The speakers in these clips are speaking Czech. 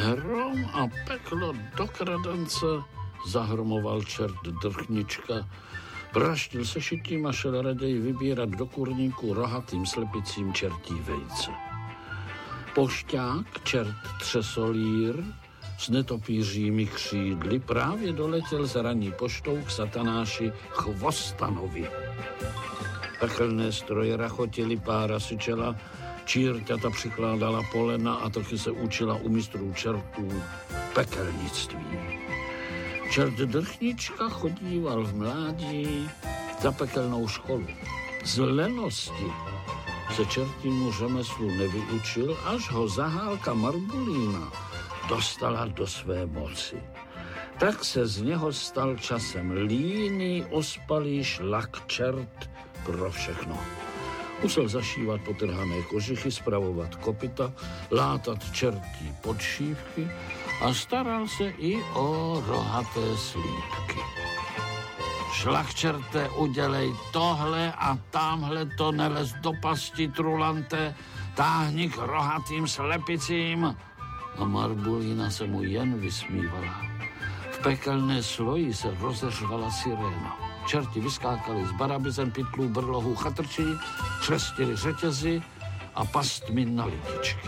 Hrom a peklo do kradence zahromoval čert Drchnička. Praštil se šitím a šel raději vybírat do kurníku rohatým slepicím čertí vejce. Pošťák, čert Třesolír, s netopířími křídly právě doletěl z ranní poštou k satanáši Chvostanovi. Pekelné stroje rachotily, pára syčela, čírťata přikládala polena a taky se učila u mistrů čertů pekelnictví. Čert Drchnička chodíval v mládí za pekelnou školu. Z lenosti se čertímu řemeslu nevyučil, až ho zahálka Marbulína dostala do své moci. Tak se z něho stal časem líný, ospalý šlak čert pro všechno. Musel zašívat potrhané kožichy, spravovat kopyta, látat čertí podšívky a staral se i o rohaté slípky. Šlachčerte, udělej tohle a tamhle to, nelez do pasti, trulante, táhni k rohatým slepicím. A Marbulína se mu jen vysmívala. V pekelné sloji se rozeřvala siréna. Čerti vyskákali z barabizen, pytlů, brlohů, chatrčí, črestili řetězy a pastmi na lidičky.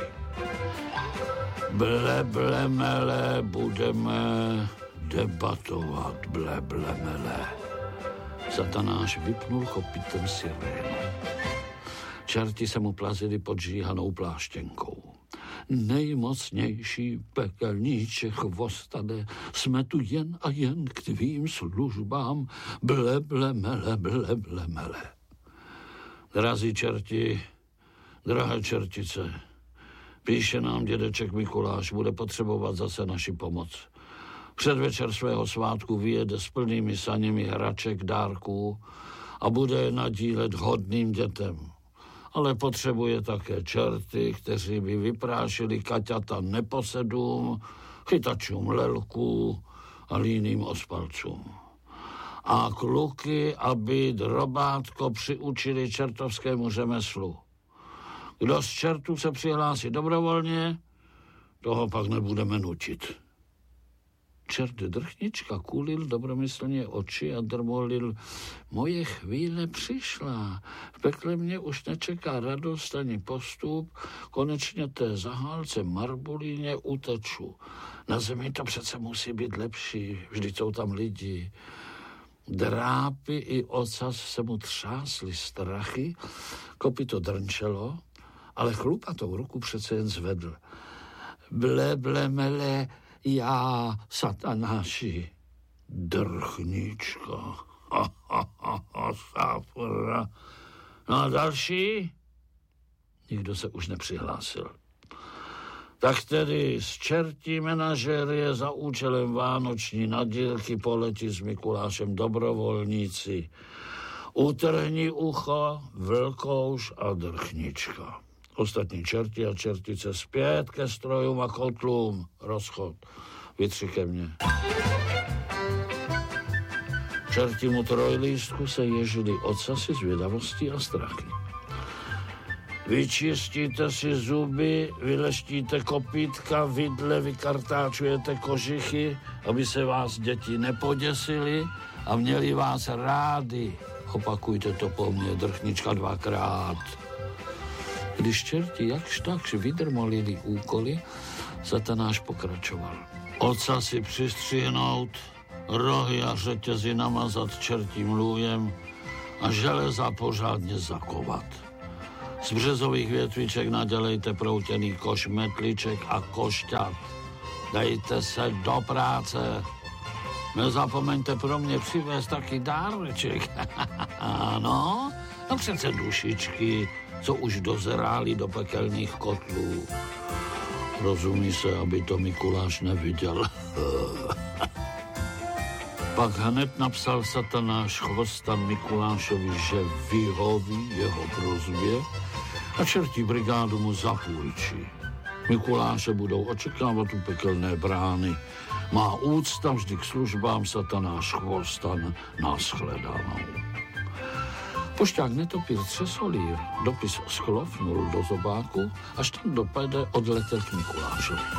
Bleblemele, budeme debatovat, bleblemele. Satanáš vypnul kopytem sirénu. Čerti se mu plazili pod žíhanou pláštěnkou. Nejmocnější pekelníče Chvostane, jsme tu jen a jen k tvým službám, bleblemele, bleblemele. Drazí čerti, drahé čertice, píše nám dědeček Mikuláš, bude potřebovat zase naši pomoc. Předvečer svého svátku vyjede s plnými saněmi hraček, dárků a bude je nadílet hodným dětem. Ale potřebuje také čerty, kteří by vyprášili kaťata neposedům, chytačům lelků a líným ospalcům. A kluky, aby drobátko přiučili čertovskému řemeslu. Kdo z čertů se přihlásí dobrovolně, toho pak nebudeme nutit. Čert Drchnička kulil dobromyslně oči a drmolil. Moje chvíle přišla. V pekle mě už nečeká radost ani postup. Konečně té zahálce Marbulíně uteču. Na zemi to přece musí být lepší. Vždyť jsou tam lidi. Drápy i ocas se mu třásly strachy. Kopyto drnčelo, ale chlupatou ruku přece jen zvedl. Bleblemele, já, satanáši, Drchnička. Sáfora. No a další? Nikdo se už nepřihlásil. Tak tedy z čertí menažerie za účelem vánoční nadílky poletí s Mikulášem dobrovolníci. Utrhni ucho, Vlkouš a Drchnička. Ostatní čerti a čertice zpět ke strojům a kotlům. Rozchod. Vytři ke mně. Čerti mu trojlístku se ježili ocasy, zvědavostí a strachy. Vyčistíte si zuby, vyleštíte kopítka, vidle, vykartáčujete kožichy, aby se vás děti nepoděsily a měli vás rádi. Opakujte to po mně, Drchnička, 2krát. Když čerti jakž takž vydrmolili úkoly, Satanáš pokračoval. Oca si přistřihnout, rohy a řetězy namazat čertím lůjem a železa pořádně zakovat. Z březových větviček nadělejte proutěný koš metliček a košťat. Dejte se do práce. Nezapomeňte pro mě přivést taky dáreček. Ano, no přece dušičky, co už dozráli do pekelných kotlů. Rozumí se, aby to Mikuláš neviděl. Pak hned napsal Satanáš Chvostan Mikulášovi, že vyhoví jeho prosbě a čertí brigádu mu zapůjčí. Mikuláše budou očekávat u pekelné brány. Má úcta vždy k službám, Satanáš Chvostan, nashledanou. Pošťák netopír Třesolír dopis schlofnul do zobáku, až ten dopede odletěl k Mikulášovi.